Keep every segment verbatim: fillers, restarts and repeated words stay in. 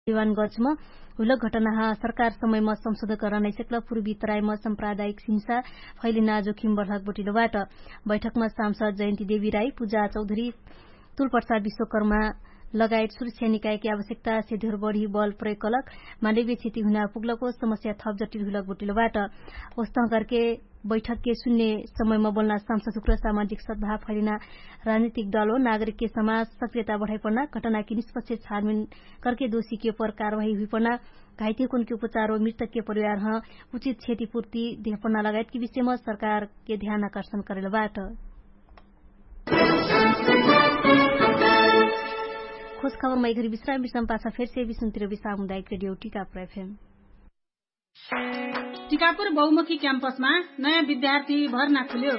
दिवानगंजमा हुलक घटना सरकार समयमा संशोधन गर्न नैसक्ल पूर्वी तराईमा सांप्रदायिक हिंसा फैलिना जोखिम बढक बोटिलोबाट बैठकमा सांसद जयन्ती देवी राई, पूजा चौधरी, तुलप्रसाद विश्वकर्मा लगायत सुरक्षा निकायकी आवश्यकता से धेर बढ़ी बल प्रयोग कलक मानवीय क्षति हुन पुग्लको समस्या थप जटिल हुलक बोटिलोबाट वस्तु करके बैठक के शून्य समयमा बोल्न सांसद शुक्र सामाजिक सद्भाव फैलिना राजनीतिक दल हो नागरिक के समाज सक्रियता बढ़ाई पड़ना घटना की निष्पक्ष छानबीन करके दोषी के ऊपर कार्यवाही हुई पड़ना घाइते को उनके उपचार और मृतक के परिवार उचित क्षतिपूर्ति देह पड़ना लगायत के विषय में सरकार के ध्यान आकर्षण करेलबाट खोज खबर में घरी विश्राम विश्राम पासा फिर से विष्णुतिर सामुदायिक रेडियो टीकापुर एफएम। टीकापुर बहुमुखी क्याम्पसमा नयाँ विद्यार्थी भर्ना खुल्यो।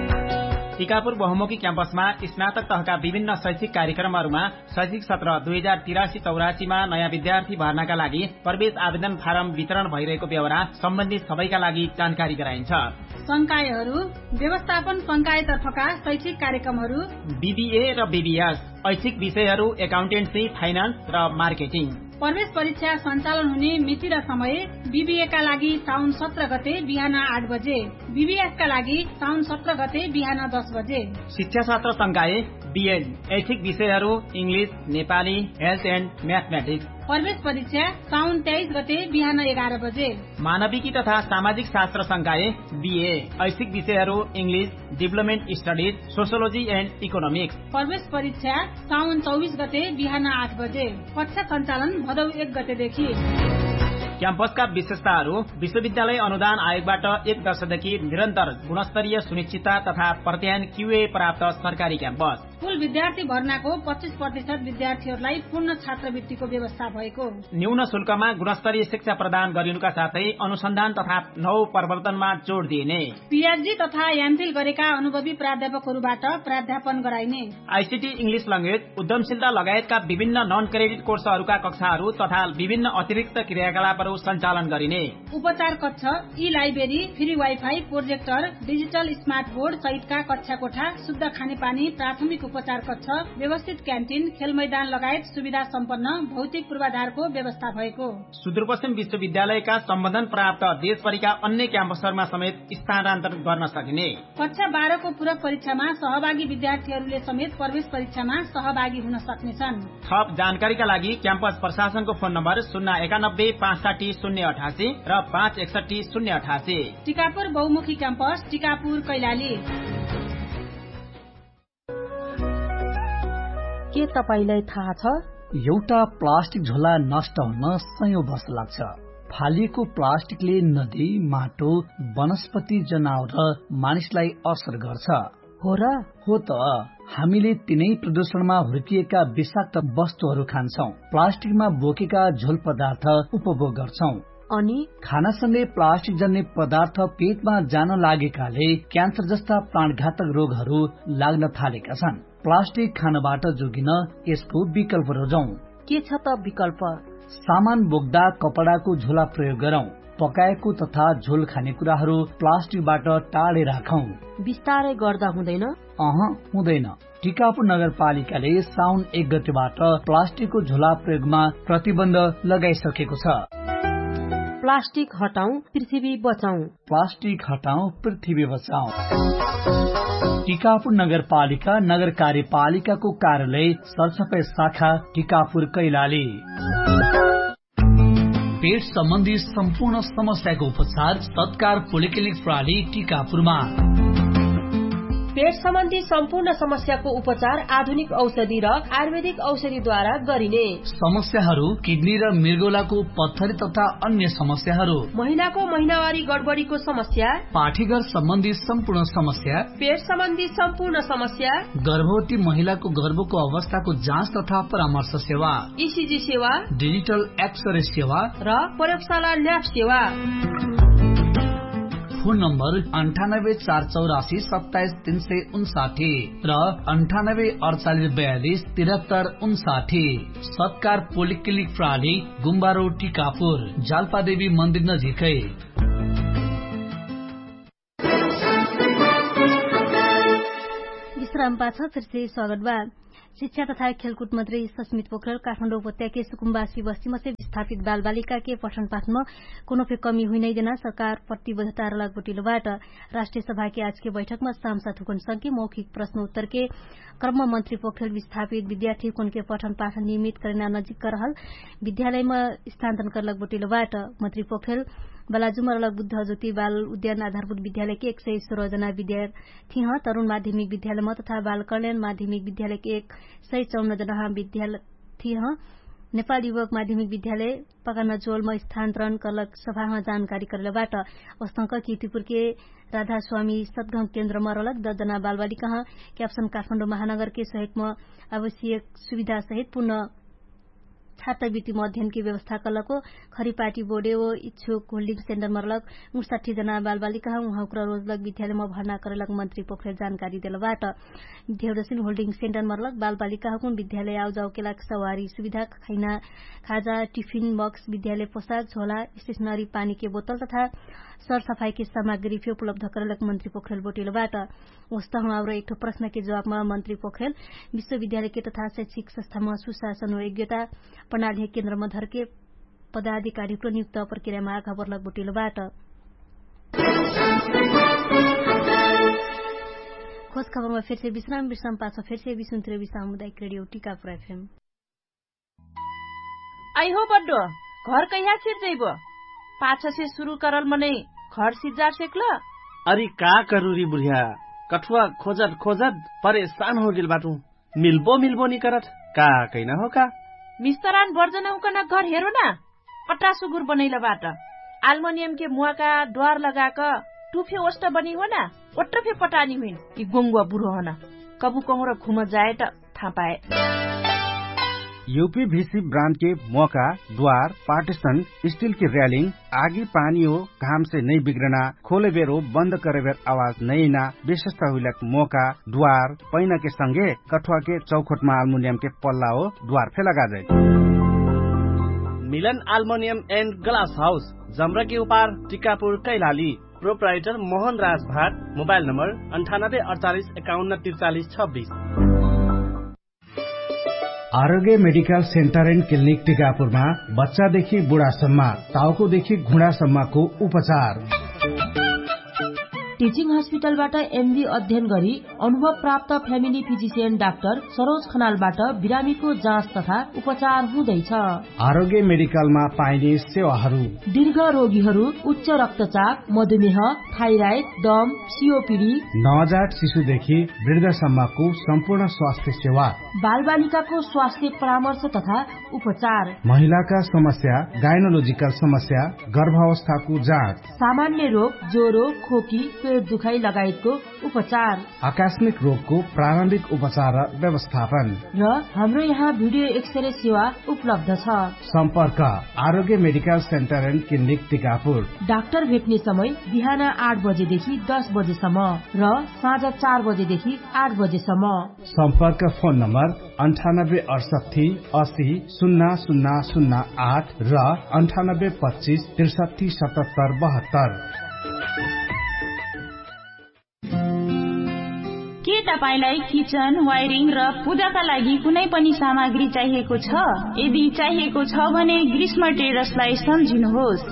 टीकापुर बहुमुखी क्याम्पसमा स्नातक तहका विभिन्न शैक्षिक कार्यक्रमहरूमा शैक्षिक सत्र दुई हजार तिरासी चौरासीमा नयाँ विद्यार्थी भर्नाका लागि प्रवेश आवेदन फारम वितरण भइरहेको बेहोरा सम्बन्धित सबैका लागि जानकारी गराइन्छ। संकायहरू व्यवस्थापन संकायतर्फका शैक्षिक कार्यक्रमहरू बीबीए र बीबीएस, ऐच्छिक विषयहरू एकाउन्टेन्सी, फाइनान्स र मार्केटिङ। प्रवेश परीक्षा सञ्चालन हुने मिति र समय बीबीए का लागि साउन सत्र गते बिहान आठ बजे, बीबीएस का लागि साउन सत्र गते बिहान दस बजे। शिक्षा शास्त्र संकाय बीएड, ऐच्छिक विषयहरू English, Nepali, health and mathematics. प्रवेश परीक्षा साउन तेइस गते बिहान एघार बजे। मानविकी तथा सामाजिक शास्त्र संकाय बीए, ऐच्छिक विषयहरू English, development studies, sociology and economics. प्रवेश परीक्षा साउन चौबिस गते बिहान आठ बजे। कक्षा सञ्चालन भदौ एक गतेदेखि। क्याम्पसका विशेषताहरू विश्वविद्यालय अनुदान आयोगबाट एक वर्षदेखि निरन्तर गुणस्तरीय सुनिश्चितता तथा प्रत्यायन क्यूए प्राप्त सरकारी क्याम्पस। कुल विद्यार्थी भर्नाको पच्चीस प्रतिशत विद्यार्थीहरूलाई पूर्ण छात्रवृत्तिको व्यवस्था भएको। न्यून शुल्कमा गुणस्तरीय शिक्षा प्रदान गरिनुका साथै अनुसन्धान तथा नव प्रवर्तनमा जोड़ दिइने। पीएचडी तथा एमफिल गरेका अनुभवी प्राध्यापकहरूबाट प्राध्यापन गराइने। आईसीटी इंग्लिश ल्याङ्ग्वेज, उद्यमशीलता लगायतका विभिन्न नन क्रेडिट कोर्सहरूका कक्षाहरू तथा विभिन्न अतिरिक्त क्रियाकलापहरू सञ्चालन गरिने। उपचार कक्ष, ई library, free wifi, projector, digital smart board सहितका कक्षा कोठा, शुद्ध खानेपानी, प्राथमिक उपचार कक्ष, व्यवस्थित क्यान्टिन, खेल मैदान लगायत सुविधा सम्पन्न भौतिक पूर्वाधारको व्यवस्था भएको। सुदूरपश्चिम विश्वविद्यालयका सम्बन्धन प्राप्त देशभरिका अन्य क्याम्पसहरूमा समेत स्थानान्तरण गर्न सकिने। कक्षा बाह्रको पूरक परीक्षामा सहभागी विद्यार्थीहरूले समेत प्रवेश परीक्षामा सहभागी हुन सक्नेछन्। थप जानकारीका लागि क्याम्पस प्रशासनको फोन नम्बर शून्य एकानब्बे पाँच शून्य अठासी र पाँच एकसठी शून्य अठासी। टीकापुर बहुमुखी क्याम्पस, टीकापुर, कैलाली। के तपाईलाई थाहा छ एउटा प्लास्टिक झोला नष्ट हुन सयौं वर्ष लाग्छ। फालिएको प्लास्टिकले नदी, माटो, वनस्पति, जनावर र मानिसलाई असर गर्छ। हो र? हो त। हामीले तिनै प्रदूषणमा हुर्किएका विषाक्त वस्तुहरू खान्छौं, प्लास्टिकमा बोकेका झोल पदार्थ उपभोग गर्छौं अनि खानासँगै प्लास्टिक जन्य पदार्थ पेटमा जान लागेकाले क्यान्सर जस्ता प्राणघातक रोगहरू लाग्न थालेका छन्। प्लास्टिक खानबाट जोगिन यसको विकल्प रोजौं। के छ त विकल्प? सामान बोक्दा कपडाको झोला प्रयोग गरौं। पकाएको तथा झोल खानेकुराहरू प्लास्टिकबाट टाढे राखौं। विस्तारै गर्दा हुँदैन? अह हुँदैन। टिकापुर नगरपालिकाले साउन एक गतेबाट प्लास्टिकको झोला प्रयोगमा प्रतिबन्ध लगाइसकेको छ। प्लास्टिक हटाऊ, पृथ्वी बचाऊ। प्लास्टिक हटाऊ, पृथ्वी बचाऊ। टिकापुर नगरपालिका नगर कार्यपालिकाको कार्यालय सरसफाई शाखा, टिकापुर, कैलाली। पेट सम्बन्धी सम्पूर्ण समस्याको उपचार तत्काल पोलिक्लिनिक प्रणाली, टिकापुरमा। पेट सम्बन्धी सम्पूर्ण समस्याको उपचार आधुनिक औषधि र आयुर्वेदिक औषधिद्वारा गरिने। समस्याहरू किडनी र मृगौलाको पत्थरी तथा अन्य समस्याहरू, महिनाको महिनावारी गडबडीको समस्या, पाठीघर सम्बन्धी सम्पूर्ण समस्या, पेट सम्बन्धी सम्पूर्ण समस्या, गर्भवती महिलाको गर्भको अवस्थाको जाँच तथा परामर्श सेवा, ईसीजी सेवा, डिजिटल एक्सरे सेवा र प्रयोगशाला ल्याब सेवा। फोन नम्बर अन्ठानब्बे चार चौरासी सत्ताइस तीन सय उन्साठी र अन्ठानब्बे अडचालिस बयालिस तिहत्तर उन्साठी। सत्कार पोलिक्लिनिक प्रणाली, गुम्बा रोड, टिकापुर, जाल्पादेवी मन्दिर नजिकै। विश्राम पाछ फिर से स्वागत बा। शिक्षा तथा खेलकूद मंत्री सस्मित पोखरेल काठमाडौँ उपत्यका के सुकुम्बासी बस्ती में से विस्थापित बाल बालिका के पठन पाठ में कोनो भी कमी हुई नहीं देना सरकार प्रतिबद्धता लगबोटिलोबाट राष्ट्रिय सभा के आज के बैठक में सांसद हुकुन संघ के मौखिक प्रश्न उत्तर के क्रम में मंत्री पोखरेल विस्थापित विद्यार्थी हुकुन के पठन पाठ नियमित करना नजिक कर रहल विद्यालय में स्थानान्तरण कर लगबोटिलोबाट मंत्री पोखरेल बालाजुमर बुद्ध ज्योति बाल उद्यान आधारभूत विद्यालय के एक सय सोह्र जना विद्यार्थी हैं तरूण माध्यमिक विद्यालय में तथा बाल कल्याण माध्यमिक विद्यालय के एक सय चौन्न जना विद्यार्थी हैं नेपाल युवक माध्यमिक विद्यालय पकानजोल में स्थानान्तरण करलक सभा में जानकारी करेबाट वस्तंक कीर्तिपुर के राधा स्वामी सदगंग केन्द्र में रहलक दस जना बाल बालिका हैं क्याप्सन काठमाडौँ महानगर के सहयोग में आवश्यक सुविधा सहित पूर्ण छात्रवृत्ति में अध्ययन की व्यवस्था करलको खरीपाटी बोर्डे वो इच्छुक होल्डिंग सेन्टर मरलक उनसाठी जना बाल बालिका उहाँ रोजलक विद्यालय में भर्ना करलक मंत्री पोखरेल जानकारी दिलबाट विद्यादर्शन होल्डिंग सेन्टर मरलक बाल बालिका हुकुम विद्यालय आउ जाऊ के लाग सवारी सुविधा खाना खाजा टिफिन बक्स विद्यालय पोशाक झोला स्टेशनरी पानी के बोतल तथा सरसफाई के सामग्री भी उपलब्ध करलक मंत्री पोखरेल बोटिलबाट उस्तो हाम्रो एक प्रश्न के जवाब में मंत्री पोखरेल विश्वविद्यालय के तथा शैक्षिक संस्था में सुशासन और योग्यता प्रणाली केन्द्र में धर के पदाधिकारी को नियुक्त प्रक्रिया में आगा बढ़लक बोटिलबाट खोज खबर में फिर से विश्राम विश्राम पाछा फिर से विसुन्तिर सामुदायिक रेडियो टीकापुर एफएम आई हो बड्डो घर कहिया सिर जइबो पाछा से शुरू करल मने घर सिजार सेकल अरे का करूरी बुढ़िया कठुआ खोजत खोजत परेशान हो गेल बाटू मिलबो मिलबो नहीं करत का कैना हो का मिस्तरान वर्जना उकना घर हेरो ना पट्टा सुगुर बनैला बाट एल्युमिनियम के मुआ का द्वार लगाक टुफे ओस्ट बनी हो ना ओट्टफे पटानी हुइन ई गोंगुआ बुढो हो ना कबु कहरो घुम जाए त थाहा पाए यूपीवीसी ब्रांड के मौका द्वार पार्टीशन स्टील की रेलिंग आगी पानी हो घाम से नहीं बिगड़ना खोले बेर हो बंद करे बेर आवाज नहीं ना विशेषता हुई मौका द्वार पैना के संगे कठुआ के चौखोट में एल्युमिनियम के पल्ला हो द्वार फे लगा जाए मिलन एल्युमिनियम एंड ग्लास हाउस जमरा के उपार टीकापुर कैलाली प्रोप्राइटर मोहन राज भाट मोबाइल नंबर अंठानब्बे अड़तालीस इक्यावन तिरचालीस छब्बीस आरोग्य मेडिकल सेन्टर एन्ड क्लिनिक टीकापुरमा बच्चादेखि बुढासम्म टाउकोदेखि घुँडासम्मको उपचार टिचिङ हस्पिटलबाट एमबी अध्ययन गरी अनुभव प्राप्त फ्यामिली फिजिशियन डाक्टर सरोज खनालबाट बिरामीको जाँच तथा उपचार हुँदैछ। आरोग्य मेडिकलमा पाइने सेवाहरू दीर्घ रोगीहरू उच्च रक्तचाप मधुमेह थाइराइड दम सीओपीडी नवजात शिशुदेखि वृद्धसम्मको सम्पूर्ण स्वास्थ्य सेवा बाल बालिकाको स्वास्थ्य परामर्श तथा उपचार महिलाका समस्या गाइनोलोजिकल समस्या गर्भावस्थाको जाँच सामान्य रोग ज्वरो खोकी पेट दुखाइ लगायतको उपचार आकस्मिक रोगको प्रारम्भिक उपचार र व्यवस्थापन र हाम्रो यहाँ भिडियो एक्सरे सेवा उपलब्ध छ। सम्पर्क आरोग्य medical centre and clinic Tikapur. Doctor भेट्ने समय बिहान आठ बजेदेखि दस बजेसम्म र साँझ चार बजेदेखि आठ बजेसम्म। सम्पर्क फोन नम्बर अन्ठानब्बे अडसठी अस्सी शून्य शून्य शून्य आठ र अन्ठानब्बे पच्चीस त्रिसठी सतहत्तर बहत्तर। के तपाईलाई किचन वायरिङ र पूजाका लागि कुनै पनि सामग्री चाहिएको छ? यदि चाहिएको छ भने ग्रीष्म टेरेसलाई सम्झिनुहोस्।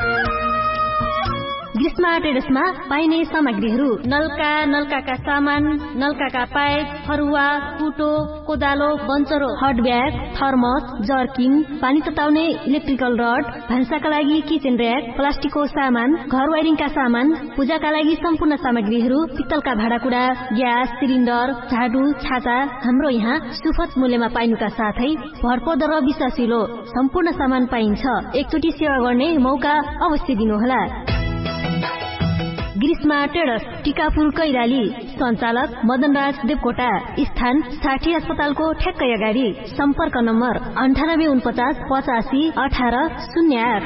ग्रीष्म टेरेसमा पाइने सामग्रीहरू नलका नलकाका सामान नलकाका पाइप फरुवा कुटो कोदालो बन्चरो हट ब्याग थर्मस जर्किन पानी तताउने इलेक्ट्रिकल रड भान्साका लागि किचन र्याक प्लास्टिकको सामान घर वायरिङका सामान पूजाका लागि सम्पूर्ण सामग्रीहरू पित्तलका भाँडाकुँडा ग्यास सिलिन्डर झाडु छाता हाम्रो यहाँ सुपथ मूल्यमा पाइनुका साथै भरपर्दो र विश्वासिलो सम्पूर्ण सामान पाइन्छ। एकचोटि सेवा गर्ने मौका अवश्य दिनुहोला। ग्रीष्मा टेरेस टीकापुर कैलाली सञ्चालक मदनराज देवकोटा स्थान साठी अस्पतालको ठ्याक्कै अगाडि सम्पर्क नम्बर अन्ठानब्बे उनपचास पचासी अठार शून्य आठ।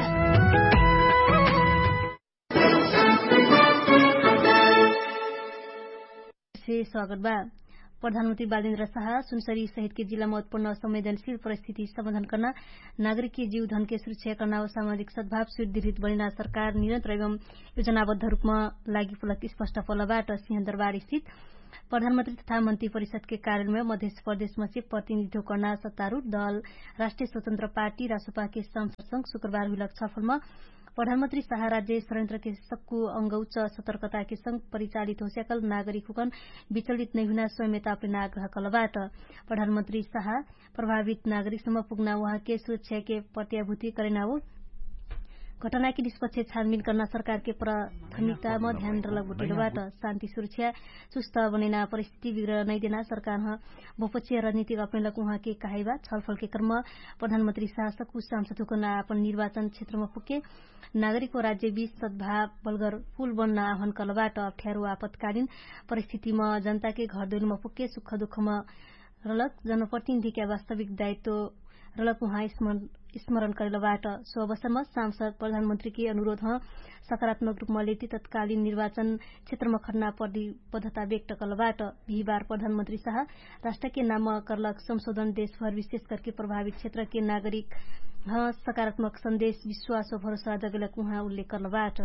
स्वागत बा। प्रधानमन्त्री बालेन्द्र शाह सुनसरी सहित के जिला में उत्पन्न संवेदनशील परिस्थिति समाधान करना नागरिक जीव धन के सुरक्षा करना और सामाजिक सद्भाव सुदृढ़ बनिना सरकार निरन्तर एवं योजनाबद्ध रूप में लागि पुलक स्पष्ट पलबाट सिंहदरबार स्थित प्रधानमन्त्री तथा मन्त्री परिषद के कार्यालय में मध्य प्रदेशमा से प्रतिनिधित्व करना सत्तारूढ़ दल राष्ट्रिय स्वतन्त्र पार्टी रासपा के सांसद संघ शुक्रबार हुई छलफलमा प्रधानमन्त्री शाह राज्य षड्यन्त्र के सक्कु अंग उच्च सतर्कता के संग परिचालित हो सकल नागरिक हुकन विचलित नहीं हुना संयमता अपने आग्रह कलबाट प्रधानमन्त्री शाह प्रभावित नागरिकसम्म पुग्ना वहाँ के सुरक्षा के प्रत्याभूति करेना हो घटना की निष्पक्ष छानबीन करना सरकार के प्राथमिकता में ध्यान रलगुटेबाट शान्ति सुरक्षा सुस्त बनेना परिस्थिति बिग्रन नहीं देना सरकार बहुपक्षीय रणनीतिक अपनेलक उहाँ के कहाइबा छलफल के क्रम प्रधानमन्त्री शाह सक्कु सांसद हुकन अपन निर्वाचन क्षेत्रमा पुगे नागरिक राज्य बीच सद्भाव बलगर पुल बन्न आह्वान कलबाट अप्ठ्यारो आपतकालीन परिस्थितिमा जनता के घर दैलोमा पुगे सुख दुःखमा रलक जनप्रतिनिधि के वास्तविक दायित्व रलक उहाँ स्मरण करेलबाट सो अवसरमा सांसद प्रधानमन्त्री के अनुरोध सकारात्मक रूपमा लेती तत्कालीन निर्वाचन क्षेत्रमा खन्ना प्रतिबद्धता व्यक्त कलबाट बिहिबार प्रधानमन्त्री शाह राष्ट्र के नाम करलक संशोधन देशभर विशेष करके प्रभावित क्षेत्र के नागरिक सकारात्मक संदेश विश्वास और भरोसा जगलक उहाँ उल्लेख करलबाट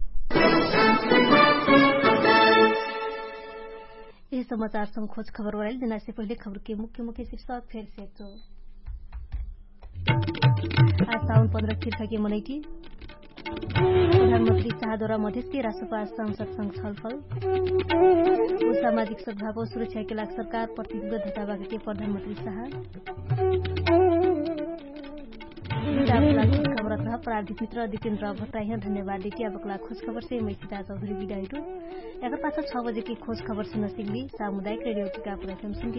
यह समाचार संग खोज खबर वाले देना से पहले खबर के मुख्य मुख्य शीर्षक फिर से तो आज साउन पन्ध्र शीर्षक मनैती प्रधानमन्त्री शाहद्वारा मधेस के रासपा सांसद संघ छलफल सामाजिक सद्भाव और सुरक्षा के लाग सरकार प्रतिबद्धता के प्रधानमन्त्री शाह खबर प्राविधिक मित्र दिपेन्द्र भट्टराई धन्यवाद देखिए अब अगला खोज खबर से मैं सीता चौधरी विदाई एकर पास छ बजे की खोज खबर सुन्न सिक्ली सामुदायिक रेडियो टीकापुर एफएम